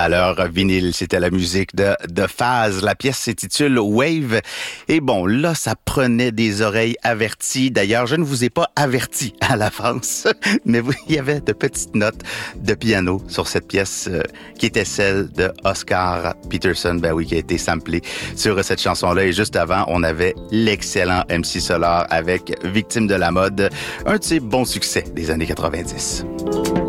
à l'heure vinyle. C'était la musique de Phase. La pièce s'intitule Wave. Et bon, là, ça prenait des oreilles averties. D'ailleurs, je ne vous ai pas averti à l'avance, mais il y avait de petites notes de piano sur cette pièce qui était celle de Oscar Peterson, ben oui, qui a été samplée sur cette chanson-là. Et juste avant, on avait l'excellent MC Solar avec Victime de la mode, un de ses bons succès des années 90.